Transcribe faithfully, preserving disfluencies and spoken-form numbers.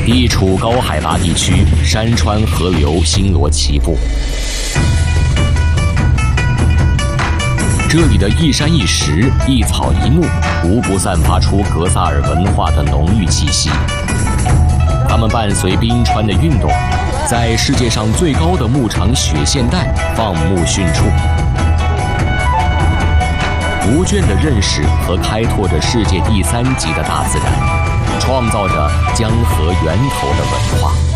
地处高海拔地区，山川河流星罗棋布。这里的一山一石、一草一木，无不散发出格萨尔文化的浓郁气息。它们伴随冰川的运动，在世界上最高的牧场雪线带放牧驯畜，不倦地认识和开拓着世界第三级的大自然，创造着江河源头的文化。